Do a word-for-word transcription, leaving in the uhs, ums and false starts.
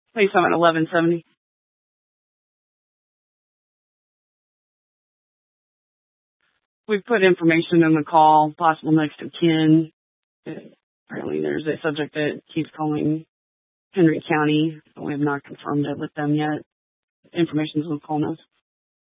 Please come at eleven seventy. We've put information in the call, possible next of kin. Apparently there's a subject that keeps calling Henry County. We have not confirmed it with them yet. Information's on the call notes.